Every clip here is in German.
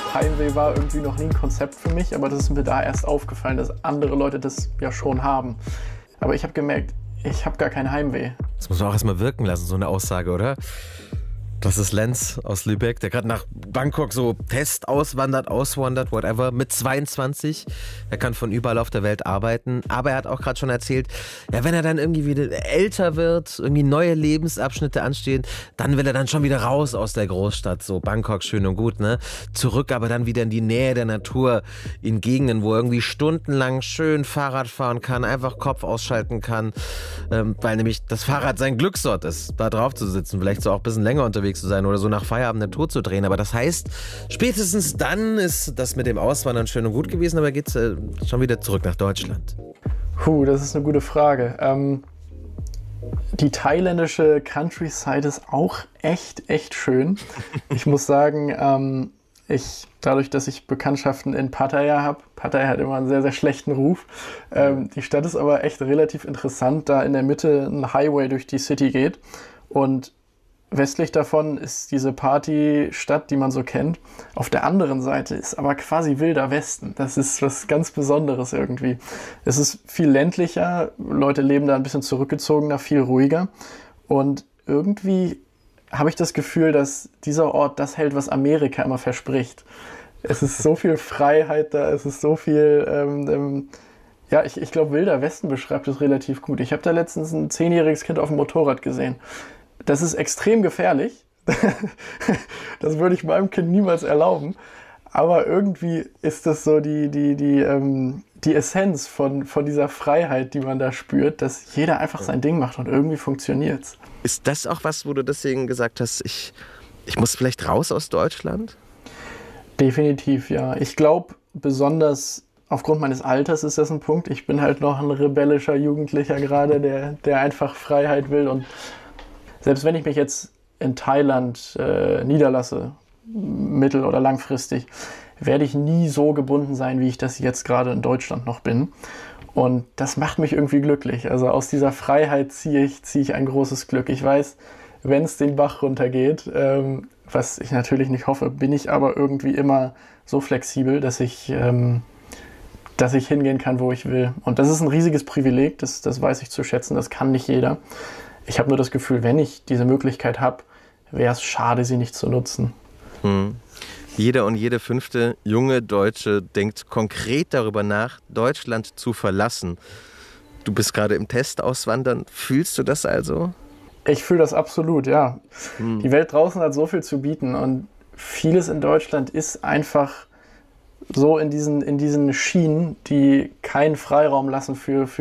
Heimweh war irgendwie noch nie ein Konzept für mich, aber das ist mir da erst aufgefallen, dass andere Leute das ja schon haben. Aber ich habe gemerkt, ich habe gar kein Heimweh. Das muss man auch erstmal wirken lassen, so eine Aussage, oder? Das ist Lenz aus Lübeck, der gerade nach Bangkok so auswandert, whatever, mit 22. Er kann von überall auf der Welt arbeiten. Aber er hat auch gerade schon erzählt, ja, wenn er dann irgendwie wieder älter wird, irgendwie neue Lebensabschnitte anstehen, dann will er dann schon wieder raus aus der Großstadt. So Bangkok, schön und gut, ne? Zurück aber dann wieder in die Nähe der Natur, in Gegenden, wo er irgendwie stundenlang schön Fahrrad fahren kann, einfach Kopf ausschalten kann, weil nämlich das Fahrrad sein Glücksort ist, da drauf zu sitzen, vielleicht so auch ein bisschen länger unterwegs zu sein oder so nach Feierabend eine Tour zu drehen. Aber das heißt, spätestens dann ist das mit dem Auswandern schön und gut gewesen, aber geht's schon wieder zurück nach Deutschland? Das ist eine gute Frage. Die thailändische Countryside ist auch echt schön. Ich muss sagen, dadurch, dass ich Bekanntschaften in Pattaya habe, Pattaya hat immer einen sehr, sehr schlechten Ruf. Die Stadt ist aber echt relativ interessant, da in der Mitte ein Highway durch die City geht und westlich davon ist diese Partystadt, die man so kennt. Auf der anderen Seite ist aber quasi wilder Westen. Das ist was ganz Besonderes irgendwie. Es ist viel ländlicher, Leute leben da ein bisschen zurückgezogener, viel ruhiger. Und irgendwie habe ich das Gefühl, dass dieser Ort das hält, was Amerika immer verspricht. Es ist so viel Freiheit da, es ist so viel... ich glaube, wilder Westen beschreibt es relativ gut. Ich habe da letztens ein 10-jähriges Kind auf dem Motorrad gesehen. Das ist extrem gefährlich. Das würde ich meinem Kind niemals erlauben. Aber irgendwie ist das so die Essenz von dieser Freiheit, die man da spürt, dass jeder einfach sein Ding macht und irgendwie funktioniert's. Ist das auch was, wo du deswegen gesagt hast, ich muss vielleicht raus aus Deutschland? Definitiv, ja. Ich glaube, besonders aufgrund meines Alters ist das ein Punkt. Ich bin halt noch ein rebellischer Jugendlicher gerade, der einfach Freiheit will. Und selbst wenn ich mich jetzt in Thailand niederlasse, mittel- oder langfristig, werde ich nie so gebunden sein, wie ich das jetzt gerade in Deutschland noch bin. Und das macht mich irgendwie glücklich. Also aus dieser Freiheit ziehe ich ein großes Glück. Ich weiß, wenn es den Bach runtergeht, was ich natürlich nicht hoffe, bin ich aber irgendwie immer so flexibel, dass ich hingehen kann, wo ich will. Und das ist ein riesiges Privileg, das weiß ich zu schätzen, das kann nicht jeder. Ich habe nur das Gefühl, wenn ich diese Möglichkeit habe, wäre es schade, sie nicht zu nutzen. Jeder und jede 5. junge Deutsche denkt konkret darüber nach, Deutschland zu verlassen. Du bist gerade im Test auswandern. Fühlst du das also? Ich fühle das absolut, ja. Die Welt draußen hat so viel zu bieten und vieles in Deutschland ist einfach so in diesen Schienen, die keinen Freiraum lassen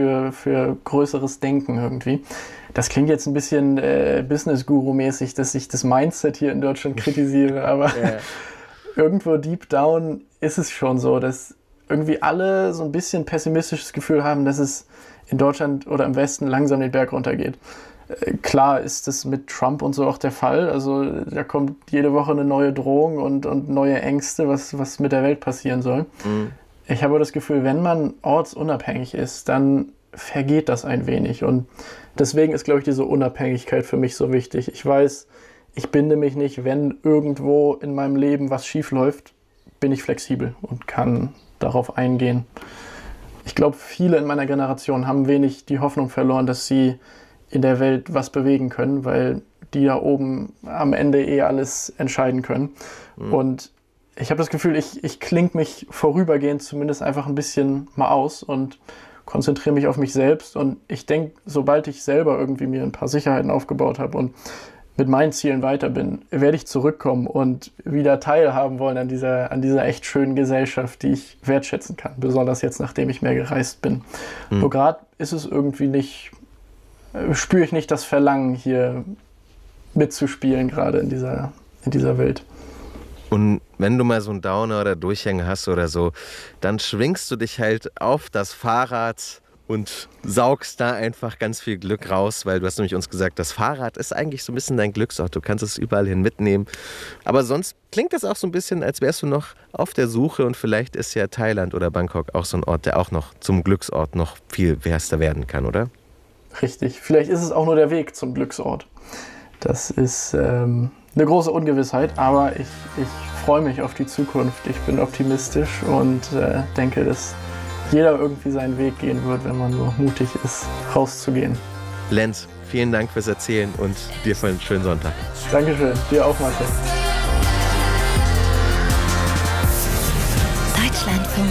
für größeres Denken irgendwie. Das klingt jetzt ein bisschen Business-Guru-mäßig, dass ich das Mindset hier in Deutschland kritisiere, aber irgendwo deep down ist es schon so, dass irgendwie alle so ein bisschen pessimistisches Gefühl haben, dass es in Deutschland oder im Westen langsam den Berg runtergeht. Klar ist das mit Trump und so auch der Fall. Also da kommt jede Woche eine neue Drohung und neue Ängste, was mit der Welt passieren soll. Ich habe das Gefühl, wenn man ortsunabhängig ist, dann vergeht das ein wenig. Und deswegen ist, glaube ich, diese Unabhängigkeit für mich so wichtig. Ich weiß, ich binde mich nicht, wenn irgendwo in meinem Leben was schief läuft, bin ich flexibel und kann darauf eingehen. Ich glaube, viele in meiner Generation haben wenig die Hoffnung verloren, dass sie in der Welt was bewegen können, weil die da oben am Ende alles entscheiden können. Und ich habe das Gefühl, ich klinge mich vorübergehend zumindest einfach ein bisschen mal aus und konzentriere mich auf mich selbst. Und ich denke, sobald ich selber irgendwie mir ein paar Sicherheiten aufgebaut habe und mit meinen Zielen weiter bin, werde ich zurückkommen und wieder teilhaben wollen an dieser echt schönen Gesellschaft, die ich wertschätzen kann. Besonders jetzt, nachdem ich mehr gereist bin. Nur gerade ist es irgendwie spüre ich nicht das Verlangen, hier mitzuspielen, gerade in dieser Welt. Und wenn du mal so einen Downer oder Durchhänger hast oder so, dann schwingst du dich halt auf das Fahrrad und saugst da einfach ganz viel Glück raus, weil du hast nämlich uns gesagt, das Fahrrad ist eigentlich so ein bisschen dein Glücksort. Du kannst es überall hin mitnehmen. Aber sonst klingt das auch so ein bisschen, als wärst du noch auf der Suche und vielleicht ist ja Thailand oder Bangkok auch so ein Ort, der auch noch zum Glücksort noch viel werster werden kann, oder? Richtig. Vielleicht ist es auch nur der Weg zum Glücksort. Das ist eine große Ungewissheit, aber ich freue mich auf die Zukunft. Ich bin optimistisch und denke, dass jeder irgendwie seinen Weg gehen wird, wenn man nur mutig ist, rauszugehen. Lenz, vielen Dank fürs Erzählen und dir für einen schönen Sonntag. Dankeschön. Dir auch, Martin. Deutschlandfunk